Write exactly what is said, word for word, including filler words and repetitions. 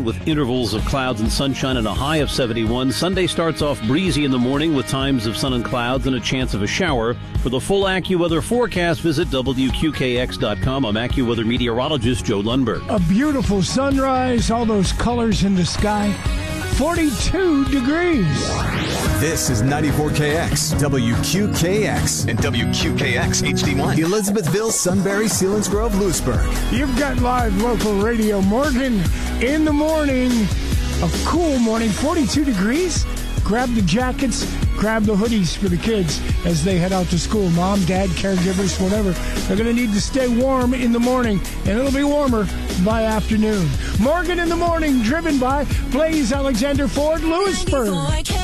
with intervals of clouds and sunshine and a high of seventy-one. Sunday starts off breezy in the morning with times of sun and clouds and a chance of a shower. For the full AccuWeather forecast, visit W Q K X dot com. I'm AccuWeather meteorologist Joe Lundberg. A beautiful sunrise, all those colors in the sky. forty-two degrees. This is ninety-four K X, W Q K X, and W Q K X H D one. Elizabethville, Sunbury, Selinsgrove, Lewisburg. You've got live local radio. Morgan in the morning. A cool morning, forty-two degrees. Grab the jackets, grab the hoodies for the kids as they head out to school. Mom, dad, caregivers, whatever. They're going to need to stay warm in the morning, and it'll be warmer by afternoon. Morgan in the morning, driven by Blaze Alexander Ford, Lewisburg.